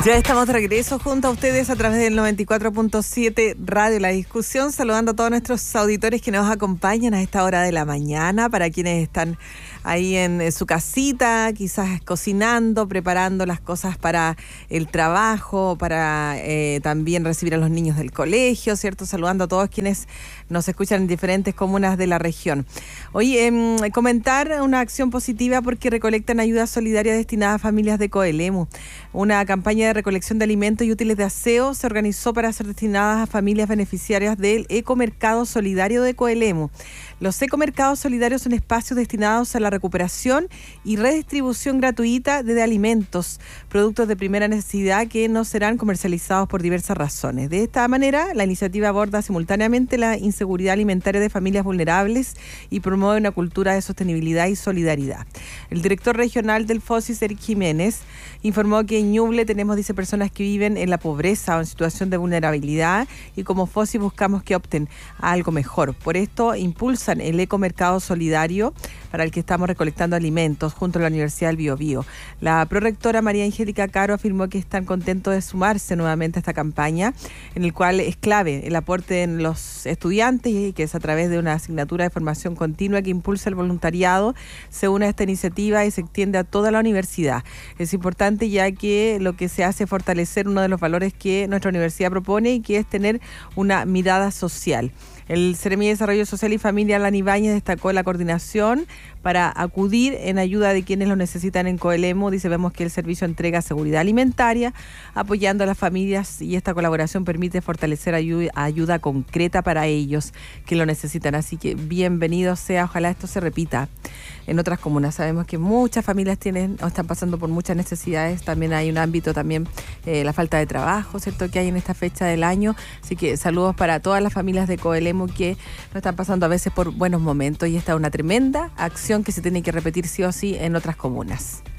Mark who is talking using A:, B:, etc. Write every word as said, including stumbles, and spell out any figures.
A: Ya estamos de regreso junto a ustedes a través del noventa y cuatro punto siete Radio La Discusión, saludando a todos nuestros auditores que nos acompañan a esta hora de la mañana, para quienes están ahí en su casita, quizás cocinando, preparando las cosas para el trabajo, para eh, también recibir a los niños del colegio, ¿cierto? Saludando a todos quienes nos escuchan en diferentes comunas de la región. Hoy eh, comentar una acción positiva porque recolectan ayuda solidaria destinada a familias de Coelemu. Una campaña de recolección de alimentos y útiles de aseo se organizó para ser destinadas a familias beneficiarias del Ecomercado Solidario de Coelemu. Los ecomercados solidarios son espacios destinados a la recuperación y redistribución gratuita de alimentos, productos de primera necesidad que no serán comercializados por diversas razones. De esta manera, la iniciativa aborda simultáneamente la inseguridad alimentaria de familias vulnerables y promueve una cultura de sostenibilidad y solidaridad. El director regional del FOSIS, Eric Jiménez, informó que en Ñuble tenemos, dice, personas que viven en la pobreza o en situación de vulnerabilidad, y como FOSIS buscamos que opten a algo mejor. Por esto impulsan el ecomercado solidario, para el que estamos recolectando alimentos junto a la Universidad del Biobío. La prorectora María Angélica Caro afirmó que están contentos de sumarse nuevamente a esta campaña, en el cual es clave el aporte en los estudiantes, y que es a través de una asignatura de formación continua que impulsa el voluntariado, se une a esta iniciativa y se extiende a toda la universidad. Es importante, ya que lo que se hace es fortalecer uno de los valores que nuestra universidad propone, y que es tener una mirada social. El Seremi de Desarrollo Social y Familia, Alan Ibáñez, destacó la coordinación para acudir en ayuda de quienes lo necesitan en Coelemu. Dice, vemos que el servicio entrega seguridad alimentaria, apoyando a las familias, y esta colaboración permite fortalecer ayuda, ayuda concreta para ellos que lo necesitan. Así que bienvenido sea, ojalá esto se repita en otras comunas. Sabemos que muchas familias tienen o están pasando por muchas necesidades. También hay un ámbito, también eh, la falta de trabajo, ¿cierto?, que hay en esta fecha del año. Así que saludos para todas las familias de Coelemu que no están pasando a veces por buenos momentos, y esta es una tremenda acción que se tiene que repetir sí o sí en otras comunas.